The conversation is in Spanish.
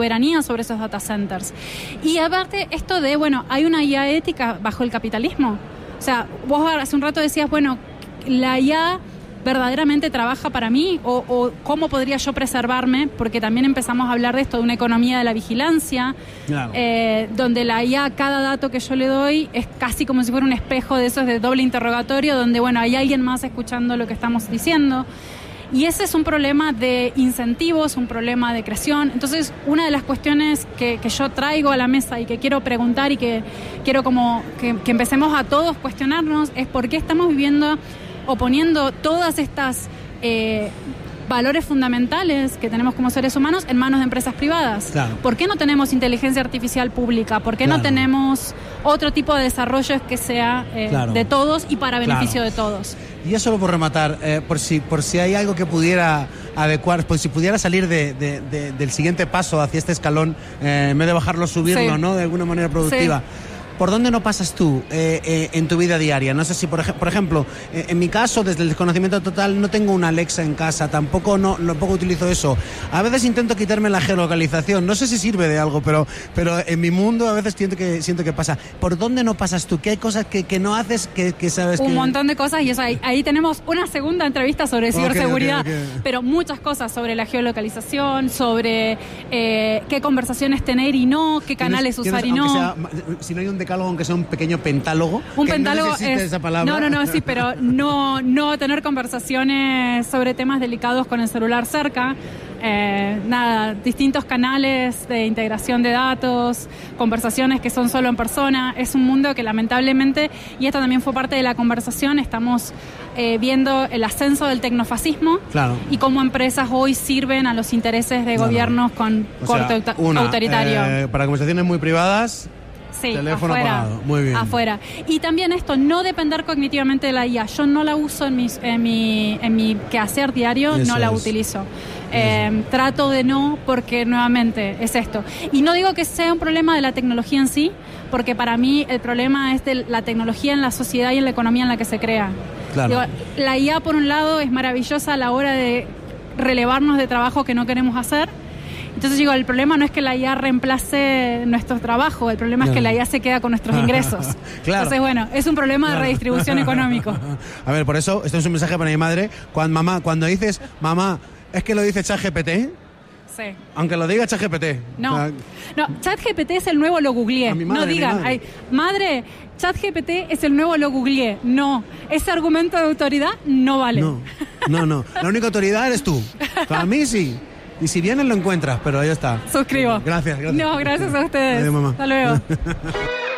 soberanía sobre esos data centers. Y aparte, esto de, bueno, hay una IA ética bajo el capitalismo. O sea, vos hace un rato decías, bueno, la IA verdaderamente trabaja para mí o cómo podría yo preservarme, porque también empezamos a hablar de esto, de una economía de la vigilancia, claro. Donde la IA, cada dato que yo le doy es casi como si fuera un espejo de esos de doble interrogatorio, donde bueno, hay alguien más escuchando lo que estamos diciendo. Y ese es un problema de incentivos, un problema de creación. Entonces, una de las cuestiones que yo traigo a la mesa y que quiero preguntar y que quiero como que empecemos a todos cuestionarnos es por qué estamos viviendo o poniendo todas estas valores fundamentales que tenemos como seres humanos en manos de empresas privadas. Claro. ¿Por qué no tenemos inteligencia artificial pública? ¿Por qué no tenemos otro tipo de desarrollo que sea de todos y para beneficio de todos? Y ya solo por rematar, por si hay algo que pudiera adecuar, pues si pudiera salir del siguiente paso hacia este escalón, en vez de bajarlo, subirlo, ¿no? De alguna manera productiva. Sí. ¿Por dónde no pasas tú en tu vida diaria? No sé si, por ejemplo, en mi caso, desde el desconocimiento total, no tengo una Alexa en casa, tampoco utilizo eso. A veces intento quitarme la geolocalización, no sé si sirve de algo, pero en mi mundo a veces siento que pasa. ¿Por dónde no pasas tú? ¿Qué hay cosas que no haces que sabes que...? Un montón de cosas, y eso ahí tenemos una segunda entrevista sobre ciberseguridad, pero muchas cosas sobre la geolocalización, sobre qué conversaciones tener y no, qué canales usar y no. Si no hay un decálogo, aunque sea un pequeño pentálogo. Un pentálogo no es esa palabra. No, sí, pero no tener conversaciones sobre temas delicados con el celular cerca. Distintos canales de integración de datos, conversaciones que son solo en persona. Es un mundo que lamentablemente, y esto también fue parte de la conversación, estamos viendo el ascenso del tecnofascismo, claro, y cómo empresas hoy sirven a los intereses de gobiernos con corte autoritario. Para conversaciones muy privadas. Sí, teléfono apagado. Muy bien. Afuera. Y también esto, no depender cognitivamente de la IA. Yo no la uso en mi quehacer diario, eso no la utilizo. Trato de no, porque nuevamente es esto. Y no digo que sea un problema de la tecnología en sí, porque para mí el problema es de la tecnología en la sociedad y en la economía en la que se crea. Claro. Digo, la IA, por un lado, es maravillosa a la hora de relevarnos de trabajo que no queremos hacer. Entonces digo, el problema no es que la IA reemplace nuestro trabajo, el problema es que la IA se queda con nuestros ingresos. Claro. Entonces, bueno, es un problema de redistribución económico. A ver, por eso, esto es un mensaje para mi madre. Cuando dices, mamá, ¿es que lo dice ChatGPT? Sí. Aunque lo diga ChatGPT. No, ChatGPT es el nuevo lo googleé. No digan, madre, ChatGPT es el nuevo lo googleé. No, ese argumento de autoridad no vale. No. La única autoridad eres tú. Para mí sí. Y si vienes lo encuentras, pero ahí está. Suscribo. Gracias. No, gracias a ustedes. Adiós, mamá. Hasta luego.